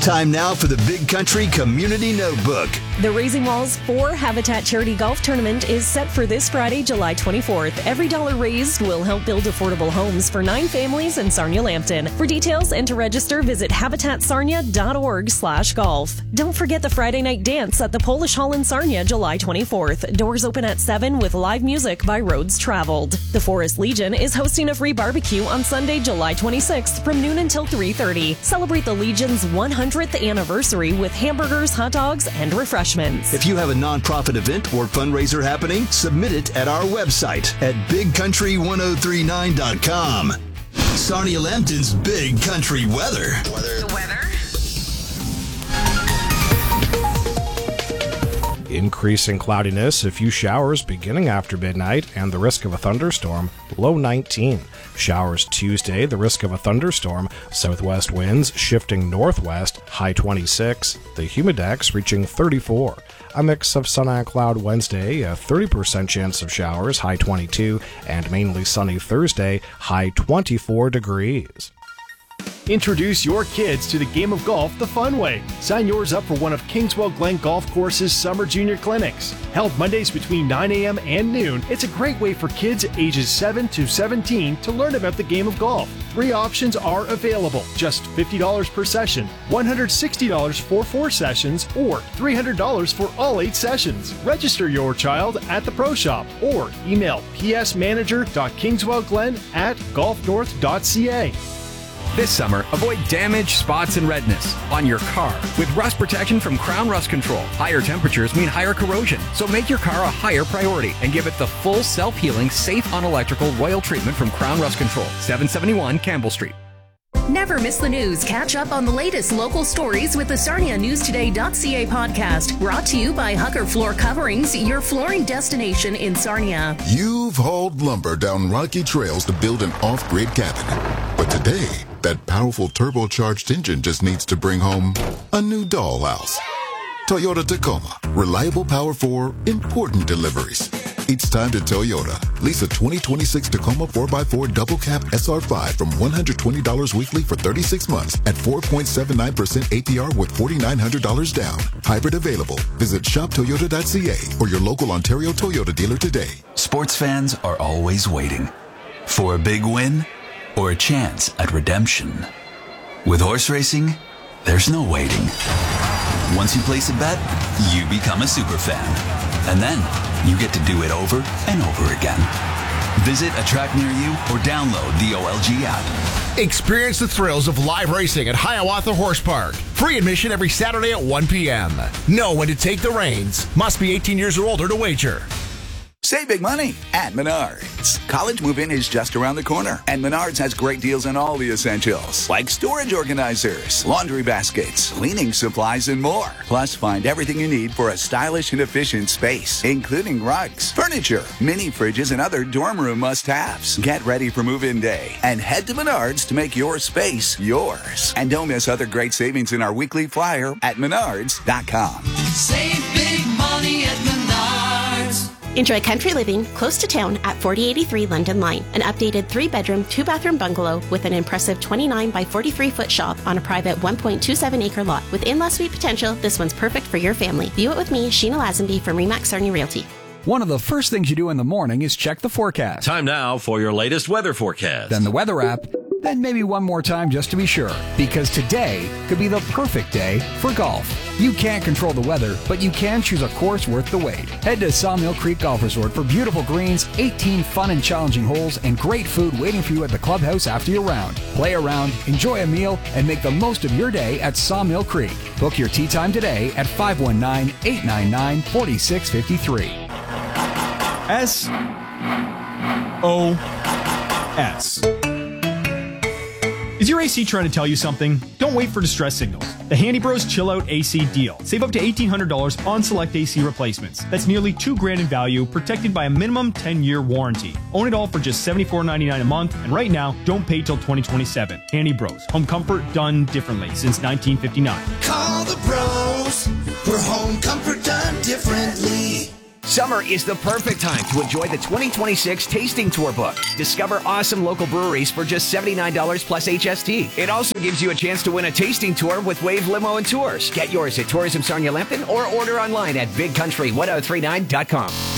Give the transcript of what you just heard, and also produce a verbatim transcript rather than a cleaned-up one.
Time now for the Big Country Community Notebook. The Raising Walls four Habitat Charity Golf Tournament is set for this Friday, July twenty-fourth. Every dollar raised will help build affordable homes for nine families in Sarnia-Lambton. For details and to register, visit habitat sarnia dot org slash golf. Don't forget the Friday night dance at the Polish Hall in Sarnia, July twenty-fourth. Doors open at seven with live music by Roads Traveled. The Forest Legion is hosting a free barbecue on Sunday, July twenty-sixth from noon until three thirty. Celebrate the Legion's one hundredth anniversary with hamburgers, hot dogs, and refreshments. If you have a nonprofit event or fundraiser happening, submit it at our website at big country ten thirty-nine dot com. Sarnia-Lambton's Big Country Weather. The weather? Increasing cloudiness, a few showers beginning after midnight, and the risk of a thunderstorm, low nineteen. Showers Tuesday, the risk of a thunderstorm, southwest winds shifting northwest, high twenty-six. The humidex reaching thirty-four. A mix of sun and cloud Wednesday, a thirty percent chance of showers, high twenty-two, and mainly sunny Thursday, high twenty-four degrees. Introduce your kids to the game of golf the fun way. Sign yours up for one of Kingswell Glen Golf Course's summer junior clinics. Held Mondays between nine a.m. and noon, it's a great way for kids ages seven to seventeen to learn about the game of golf. Three options are available, just fifty dollars per session, one hundred sixty dollars for four sessions, or three hundred dollars for all eight sessions. Register your child at the Pro Shop or email p s manager dot kingswell glen at golf north dot c a. This summer, avoid damage, spots, and redness on your car with rust protection from Crown Rust Control. Higher temperatures mean higher corrosion, so make your car a higher priority and give it the full self-healing, safe on electrical royal treatment from Crown Rust Control, seven seventy-one Campbell Street. Never miss the news. Catch up on the latest local stories with the Sarnia News Today dot c a podcast. Brought to you by Hucker Floor Coverings, your flooring destination in Sarnia. You've hauled lumber down rocky trails to build an off-grid cabin. But today, that powerful turbocharged engine just needs to bring home a new dollhouse. Toyota Tacoma. Reliable power for important deliveries. It's time to Toyota. Lease a twenty twenty-six Tacoma four by four Double Cab S R five from one hundred twenty dollars weekly for thirty-six months at four point seven nine percent A P R with four thousand nine hundred dollars down. Hybrid available. Visit shop toyota dot c a or your local Ontario Toyota dealer today. Sports fans are always waiting for a big win or a chance at redemption. With horse racing, there's no waiting. Once you place a bet, you become a super fan. And then you get to do it over and over again. Visit a track near you or download the O L G app. Experience the thrills of live racing at Hiawatha Horse Park. Free admission every Saturday at one p.m. Know when to take the reins. Must be eighteen years or older to wager. Save big money at Menards. College move-in is just around the corner, and Menards has great deals on all the essentials, like storage organizers, laundry baskets, cleaning supplies, and more. Plus, find everything you need for a stylish and efficient space, including rugs, furniture, mini fridges, and other dorm room must-haves. Get ready for move-in day and head to Menards to make your space yours. And don't miss other great savings in our weekly flyer at menards dot com. Save big money at Menards. Enjoy country living close to town at forty eighty-three London Line. An updated three-bedroom, two-bathroom bungalow with an impressive twenty-nine by forty-three foot shop on a private one point two seven acre lot. With in-law suite potential, this one's perfect for your family. View it with me, Sheena Lazenby from Remax Sarnia Realty. One of the first things you do in the morning is check the forecast. Time now for your latest weather forecast. Then the weather app. Then maybe one more time just to be sure, because today could be the perfect day for golf. You can't control the weather, but you can choose a course worth the wait. Head to Sawmill Creek Golf Resort for beautiful greens, eighteen fun and challenging holes, and great food waiting for you at the clubhouse after your round. Play around, enjoy a meal, and make the most of your day at Sawmill Creek. Book your tee time today at five one nine, eight nine nine, four six five three. S O S. Is your A C trying to tell you something? Don't wait for distress signals. The Handy Bros Chill Out A C deal. Save up to eighteen hundred dollars on select A C replacements. That's nearly two grand in value, protected by a minimum ten year warranty. Own it all for just seventy-four ninety-nine a month, and right now, don't pay till twenty twenty-seven. Handy Bros. Home comfort done differently since nineteen fifty-nine. Call the pros for home comfort done differently. Summer is the perfect time to enjoy the twenty twenty-six Tasting Tour book. Discover awesome local breweries for just seventy-nine dollars plus H S T. It also gives you a chance to win a tasting tour with Wave Limo and Tours. Get yours at Tourism Sarnia Lambton or order online at big country ten thirty-nine dot com.